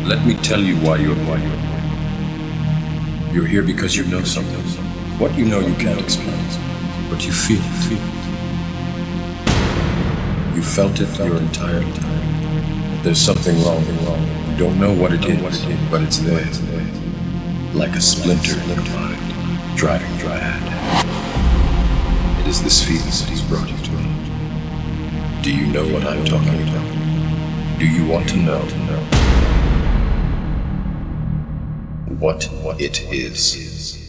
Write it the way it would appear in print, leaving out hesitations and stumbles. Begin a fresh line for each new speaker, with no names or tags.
Let me tell you why you're here. You're here because you know something. What you know you can't explain, but you feel it. You felt it your entire time. There's something wrong. You don't know what it is, but it's there. Like a splinter in your mind, driving you mad. It is this feeling that he's brought you to me. Do you know what I'm talking about? Do you want to know what it is?